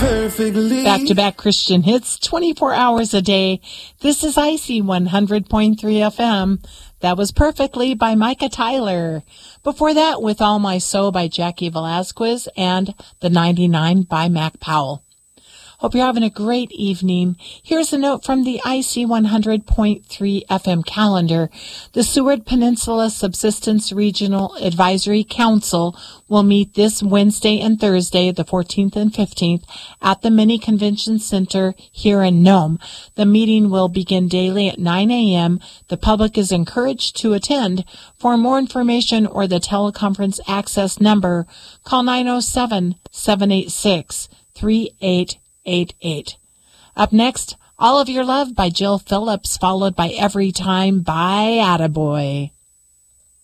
perfectly. Back-to-back Christian hits, 24 hours a day. This is Icy 100.3 FM. That was Perfectly by Micah Tyler. Before that, With All My Soul by Jackie Velasquez and The 99 by Mac Powell. Hope you're having a great evening. Here's a note from the IC 100.3 FM calendar. The Seward Peninsula Subsistence Regional Advisory Council will meet this Wednesday and Thursday, the 14th and 15th, at the Mini Convention Center here in Nome. The meeting will begin daily at 9 a.m. The public is encouraged to attend. For more information or the teleconference access number, call 907-786-3888. Up next, All of Your Love by Jill Phillips, followed by Every Time by Attaboy.